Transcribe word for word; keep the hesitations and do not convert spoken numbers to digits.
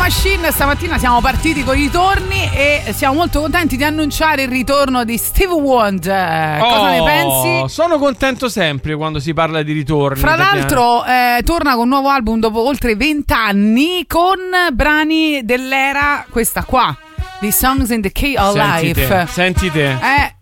Machine. Stamattina siamo partiti con i ritorni e siamo molto contenti di annunciare il ritorno di Steve Wonder. Oh, cosa ne pensi? Sono contento sempre quando si parla di ritorni. Fra l'altro eh, torna con un nuovo album dopo oltre vent'anni con brani dell'era questa qua, The Songs in the Key of Senti Life. te, senti te. Eh